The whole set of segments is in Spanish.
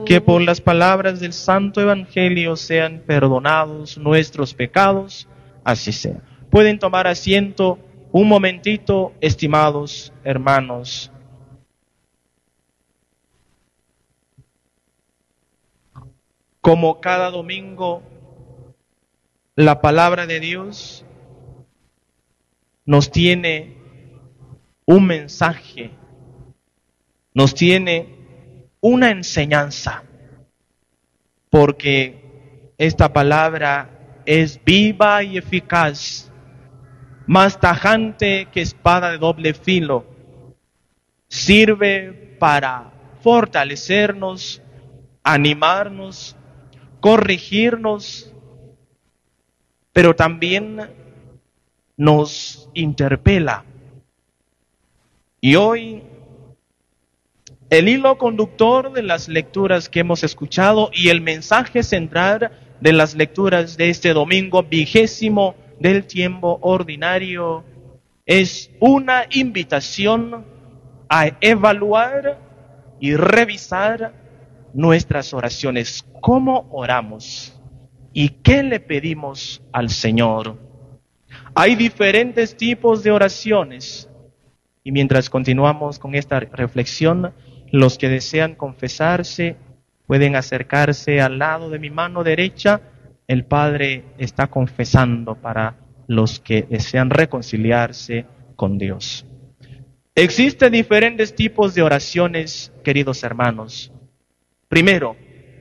que por las palabras del Santo Evangelio sean perdonados nuestros pecados, así sea. Pueden tomar asiento un momentito, estimados hermanos. Como cada domingo, la palabra de Dios nos tiene un mensaje, nos tiene una enseñanza, porque esta palabra es viva y eficaz, más tajante que espada de doble filo. Sirve para fortalecernos, animarnos, corregirnos, pero también nos interpela. Y hoy el hilo conductor de las lecturas que hemos escuchado y el mensaje central de las lecturas de este domingo 20 del tiempo ordinario es una invitación a evaluar y revisar nuestras oraciones. ¿Cómo oramos? ¿Y qué le pedimos al Señor? Hay diferentes tipos de oraciones. Y mientras continuamos con esta reflexión, los que desean confesarse pueden acercarse al lado de mi mano derecha. El Padre está confesando para los que desean reconciliarse con Dios. Existen diferentes tipos de oraciones, queridos hermanos. Primero,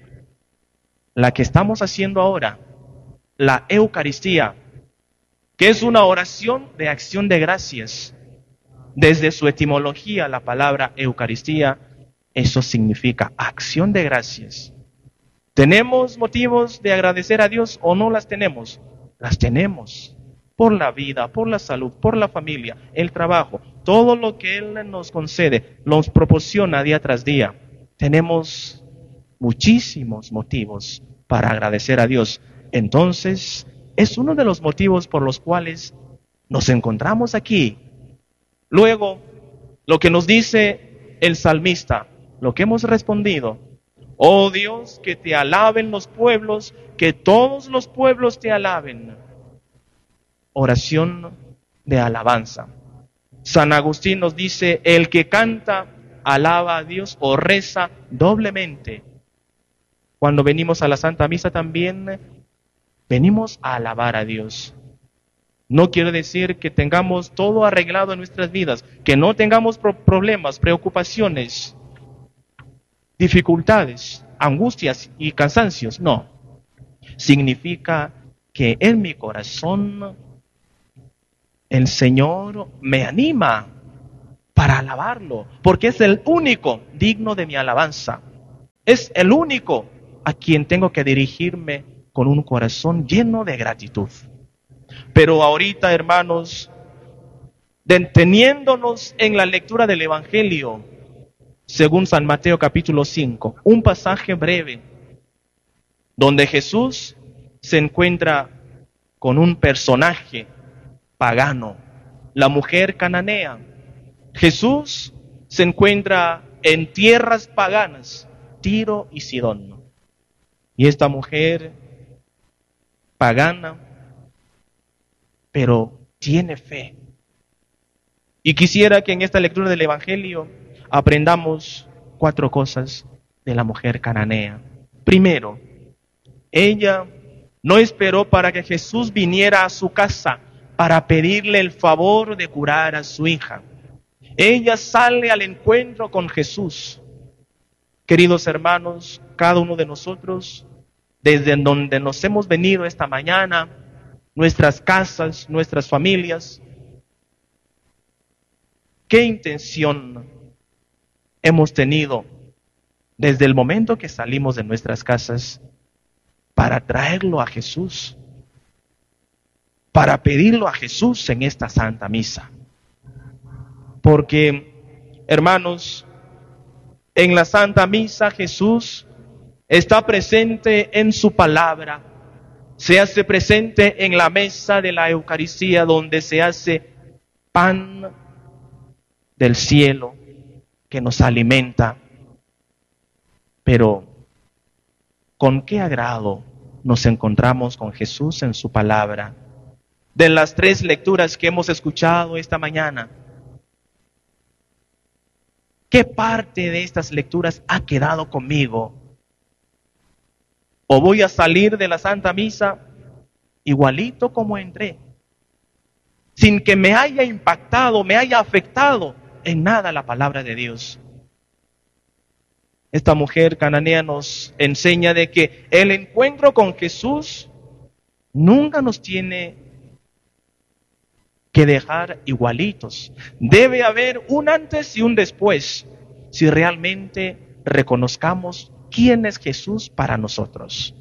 la que estamos haciendo ahora, la Eucaristía, que es una oración de acción de gracias. Desde su etimología, la palabra Eucaristía, eso significa acción de gracias. ¿Tenemos motivos de agradecer a Dios o no las tenemos? Las tenemos. Por la vida, por la salud, por la familia, el trabajo, todo lo que Él nos concede, nos proporciona día tras día. Tenemos muchísimos motivos para agradecer a Dios. Entonces, es uno de los motivos por los cuales nos encontramos aquí. Luego, lo que nos dice el salmista, lo que hemos respondido: oh Dios, que te alaben los pueblos, que todos los pueblos te alaben. Oración de alabanza. San Agustín nos dice: el que canta, alaba a Dios o reza doblemente. Cuando venimos a la Santa Misa también venimos a alabar a Dios. No quiere decir que tengamos todo arreglado en nuestras vidas, que no tengamos problemas, preocupaciones, dificultades, angustias y cansancios. No. Significa que en mi corazón el Señor me anima para alabarlo, porque es el único digno de mi alabanza. Es el único a quien tengo que dirigirme con un corazón lleno de gratitud. Pero ahorita, hermanos, deteniéndonos en la lectura del Evangelio, según San Mateo capítulo 5, un pasaje breve, donde Jesús se encuentra con un personaje pagano, la mujer cananea. Jesús se encuentra en tierras paganas, Tiro y Sidón. Y esta mujer pagana, pero tiene fe. Y quisiera que en esta lectura del Evangelio aprendamos 4 cosas de la mujer cananea. Primero, ella no esperó para que Jesús viniera a su casa para pedirle el favor de curar a su hija. Ella sale al encuentro con Jesús. Queridos hermanos, cada uno de nosotros, desde donde nos hemos venido esta mañana, nuestras casas, nuestras familias, ¿qué intención hemos tenido desde el momento que salimos de nuestras casas para traerlo a Jesús, para pedirlo a Jesús en esta Santa Misa? Porque, hermanos, en la Santa Misa Jesús está presente en su palabra, se hace presente en la mesa de la Eucaristía, donde se hace pan del cielo que nos alimenta. Pero con qué agrado nos encontramos con Jesús en su palabra. De las 3 lecturas que hemos escuchado esta mañana, ¿qué parte de estas lecturas ha quedado conmigo? ¿O voy a salir de la Santa Misa igualito como entré, sin que me haya impactado, me haya afectado en nada la palabra de Dios? Esta mujer cananea nos enseña de que el encuentro con Jesús nunca nos tiene que dejar igualitos. Debe haber un antes y un después, si realmente reconozcamos quién es Jesús para nosotros.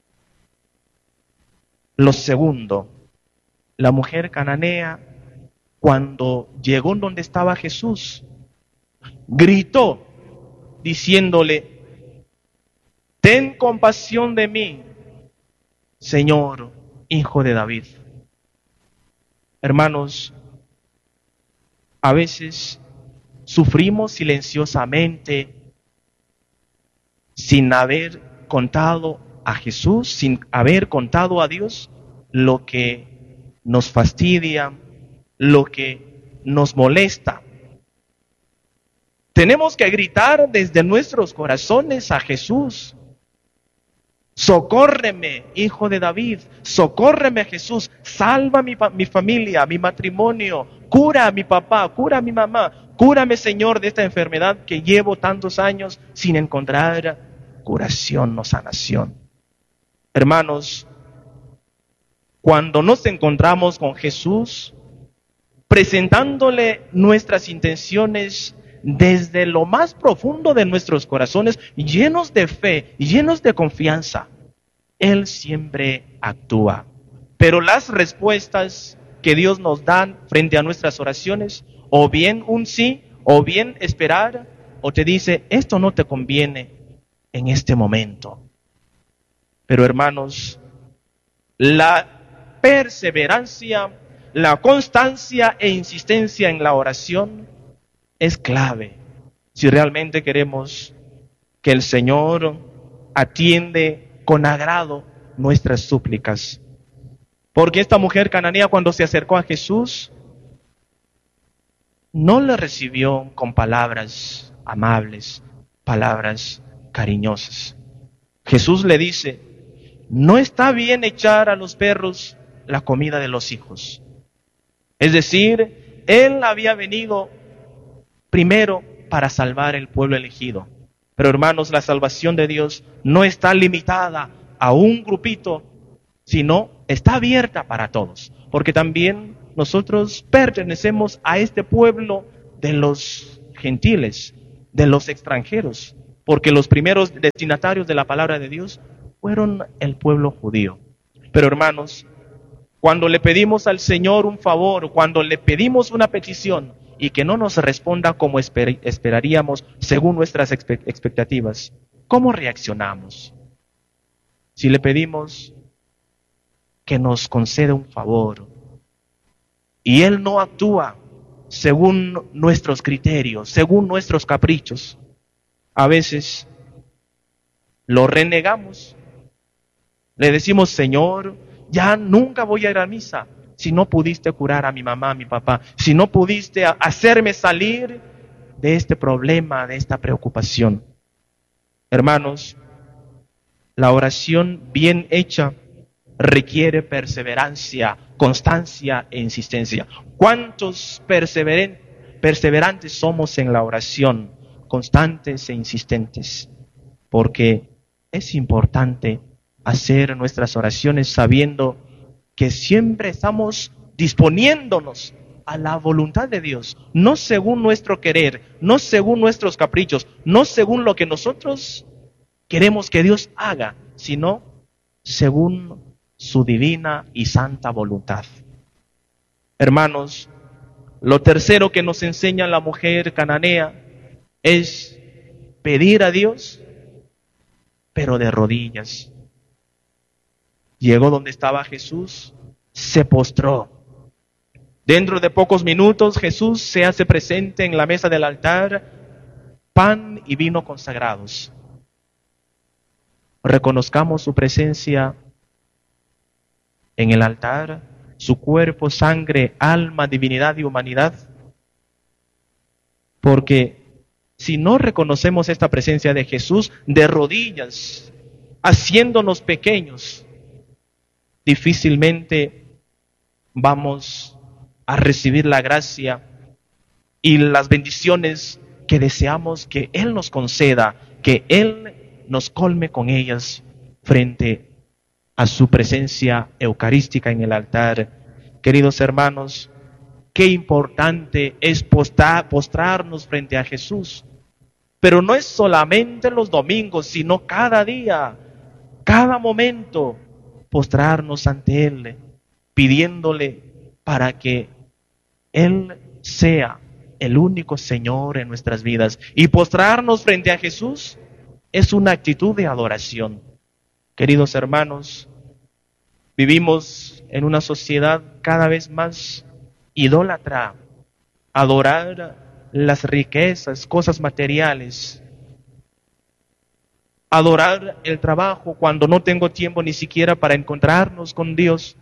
Lo segundo, la mujer cananea, cuando llegó donde estaba Jesús, gritó diciéndole: ten compasión de mí, Señor, Hijo de David. Hermanos, a veces sufrimos silenciosamente sin haber contado a Jesús, sin haber contado a Dios lo que nos fastidia, lo que nos molesta. Tenemos que gritar desde nuestros corazones a Jesús: socórreme, Hijo de David, socórreme, Jesús, salva mi familia, mi matrimonio, cura a mi papá, cura a mi mamá, cúrame, Señor, de esta enfermedad que llevo tantos años sin encontrar curación o sanación. Hermanos, cuando nos encontramos con Jesús, presentándole nuestras intenciones desde lo más profundo de nuestros corazones, llenos de fe, llenos de confianza, Él siempre actúa. Pero las respuestas que Dios nos da frente a nuestras oraciones, o bien un sí, o bien esperar, o te dice: esto no te conviene en este momento. Pero hermanos, la perseverancia, la constancia e insistencia en la oración es clave si realmente queremos que el Señor atiende con agrado nuestras súplicas. Porque esta mujer cananea, cuando se acercó a Jesús, no le recibió con palabras amables, palabras cariñosas. Jesús le dice: no está bien echar a los perros la comida de los hijos. Es decir, Él había venido primero para salvar el pueblo elegido. Pero hermanos, la salvación de Dios no está limitada a un grupito, sino está abierta para todos. Porque también nosotros pertenecemos a este pueblo de los gentiles, de los extranjeros. Porque los primeros destinatarios de la palabra de Dios fueron el pueblo judío. Pero hermanos, cuando le pedimos al Señor un favor, cuando le pedimos una petición y que no nos responda como esperaríamos según nuestras expectativas, ¿cómo reaccionamos? Si le pedimos que nos conceda un favor y Él no actúa según nuestros criterios, según nuestros caprichos, a veces lo renegamos. Le decimos: Señor, ya nunca voy a ir a misa si no pudiste curar a mi mamá, a mi papá, si no pudiste hacerme salir de este problema, de esta preocupación. Hermanos, la oración bien hecha requiere perseverancia, constancia e insistencia. ¿Cuántos perseverantes somos en la oración, constantes e insistentes? Porque es importante hacer nuestras oraciones sabiendo que siempre estamos disponiéndonos a la voluntad de Dios, no según nuestro querer, no según nuestros caprichos, no según lo que nosotros queremos que Dios haga, sino según su divina y santa voluntad. Hermanos, lo tercero que nos enseña la mujer cananea es pedir a Dios, pero de rodillas. Llegó donde estaba Jesús, se postró. Dentro de pocos minutos Jesús se hace presente en la mesa del altar, pan y vino consagrados. reconozcamos su presencia en el altar, su cuerpo, sangre, alma, divinidad y humanidad. Porque si no reconocemos esta presencia de Jesús de rodillas, haciéndonos pequeños, difícilmente vamos a recibir la gracia y las bendiciones que deseamos que Él nos conceda, que Él nos colme con ellas frente a su presencia eucarística en el altar. Queridos hermanos, qué importante es postrarnos frente a Jesús. Pero no es solamente los domingos, sino cada día, cada momento, postrarnos ante Él, pidiéndole para que Él sea el único Señor en nuestras vidas. Y postrarnos frente a Jesús es una actitud de adoración. Queridos hermanos, vivimos en una sociedad cada vez más idólatra. Adorar las riquezas, cosas materiales. Adorar el trabajo cuando no tengo tiempo ni siquiera para encontrarnos con Dios.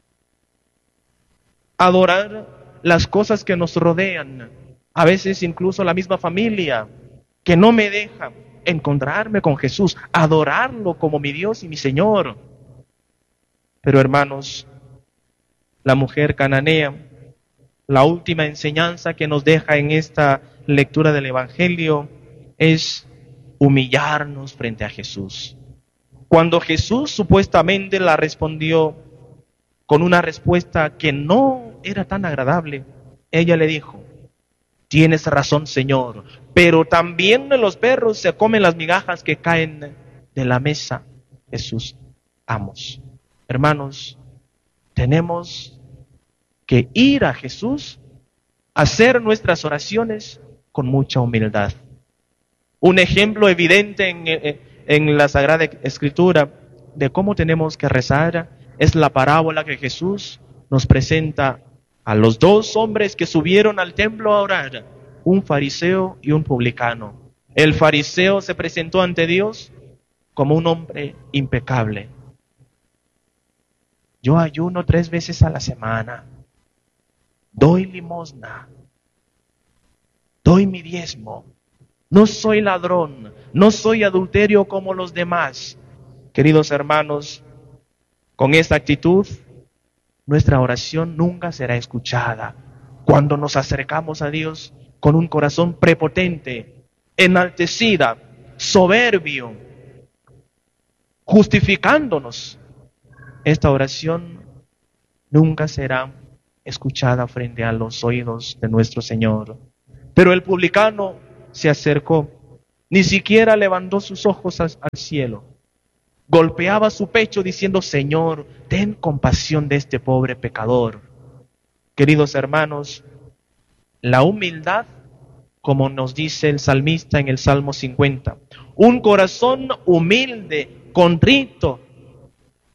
Adorar las cosas que nos rodean, a veces incluso la misma familia, que no me deja encontrarme con Jesús, adorarlo como mi Dios y mi Señor. Pero hermanos, la mujer cananea, la última enseñanza que nos deja en esta lectura del Evangelio es humillarnos frente a Jesús. Cuando Jesús supuestamente la respondió con una respuesta que no era tan agradable, ella le dijo: tienes razón, Señor, pero también los perros se comen las migajas que caen de la mesa de sus amos. Hermanos, tenemos que ir a Jesús, hacer nuestras oraciones con mucha humildad. Un ejemplo evidente en la Sagrada Escritura de cómo tenemos que rezar es la parábola que Jesús nos presenta a los dos hombres que subieron al templo a orar, un fariseo y un publicano. El fariseo se presentó ante Dios como un hombre impecable. Yo ayuno 3 veces a la semana, doy limosna, doy mi diezmo, no soy ladrón, no soy adulterio como los demás. Queridos hermanos, con esta actitud, nuestra oración nunca será escuchada. Cuando nos acercamos a Dios con un corazón prepotente, enaltecida, soberbio, justificándonos, esta oración nunca será escuchada frente a los oídos de nuestro Señor. Pero el publicano se acercó, ni siquiera levantó sus ojos al cielo, golpeaba su pecho diciendo: Señor, ten compasión de este pobre pecador. Queridos hermanos, la humildad, como nos dice el salmista en el Salmo 50, un corazón humilde, contrito